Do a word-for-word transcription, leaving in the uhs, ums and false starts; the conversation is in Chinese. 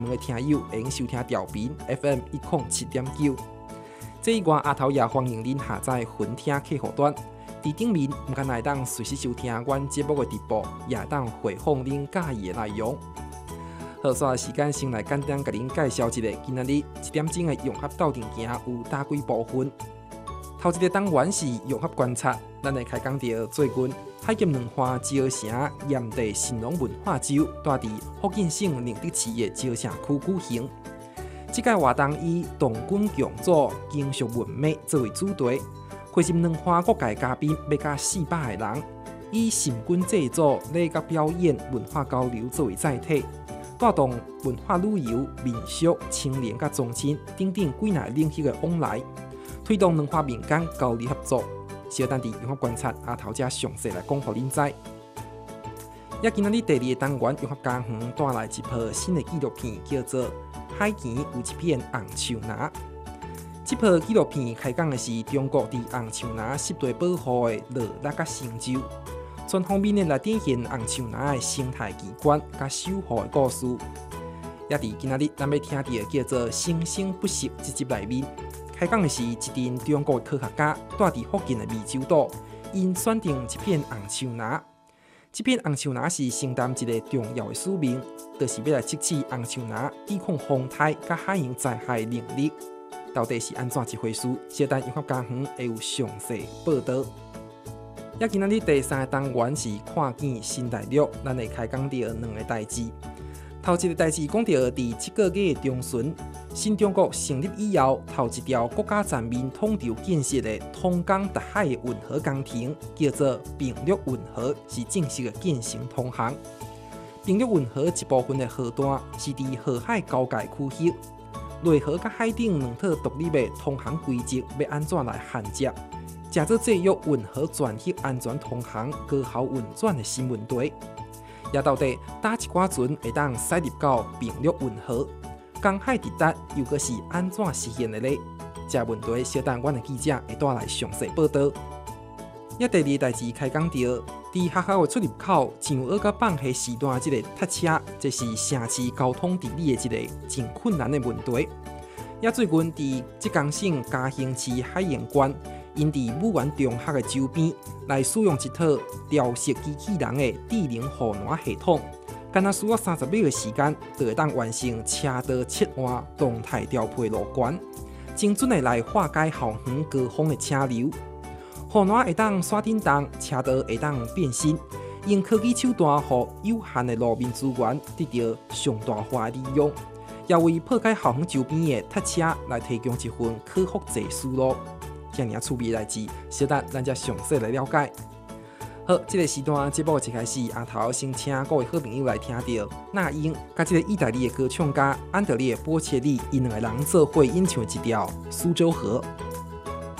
两个听友会用收听调频 F M 一零七点九。这以外，阿头也欢迎您下载云听客户端，伫顶面唔仅会当随时收听阮节目的直播，也会当回放您介意的内容。好，所以时间先来简单甲您介绍一下今仔日一点钟的融合斗阵行有哪几部分。头一个单元是融合观察，咱来开讲到最近海剑两花石城炎地神农文化周，带伫福建省宁德市的石城区举行。这届活动以动君强组金属文美作为主题，汇集两花各界嘉宾要甲四百个人，以神君制作礼乐表演、文化交流作为载体，带动文化旅游、民俗、青年甲宗亲等等几大领域的往来。推动两花民间交流合作，小等伫融合观察阿头家详细来讲，互恁知。也今仔日第二个单元融合家园带来一部新的纪录片，叫做《海墘有一片红树林》。这部纪录片开讲的是中国伫红树林湿地保护的落力甲成就，全方面的来展现红树林的生态奇观甲守护的故事。也伫今仔日咱要听到叫做《生生不息》这集内面。开讲的是一群中国科学家住伫福建的湄洲岛，因选定这片红树林。这片红树林是承担一个重要的使命，就是要来测试红树林抵抗风台甲海洋灾害的能力。到底是安怎一回事？小等融合家园会有详细报道。也今仔日第三个单元是看见新大陆，咱会开讲到两个代志。头一个代志讲到，伫这个月的中旬，新中国成立以后，头一条国家全面统筹建设的通江达海的运河工程，叫做平陆运河，是正式的建成通航。平陆运河一部分的河段是伫河海交界区域，内河甲海顶两套独立的通航规则要安怎来衔接，假做制约运河全域安全通航、高效运转的新问题。也到底打一寡船会当驶入到平陆运河，公海直达又阁是安怎实现的呢？这问题，小等阮的记者会带来详细报道。也第二个代志开讲到，伫学校的出入口上学甲放学时段，这个塞车，这是城市交通治理的一个真困难的问题。也最近伫浙江省嘉兴市海盐县。因伫武园中学的周边来使用一套调色机器人的智能护栏系统，仅若需要三十秒的时间，就会当完成车道切换、动态调配路权，精准的来化解校园高峰的车流。护栏会当刷振动，车道会当变身，用科技手段，互有限的路面资源得到上大化的利用，也为破解校园周边的塞车来提供一份可复制思路。这样趣味的代志，小等咱才详细来了解。好，这个时段节目一开始，阿头先请各位好朋友来听到那英甲这个意大利的歌唱家安德烈波切利，因两个人做伙演唱一条《苏州河》。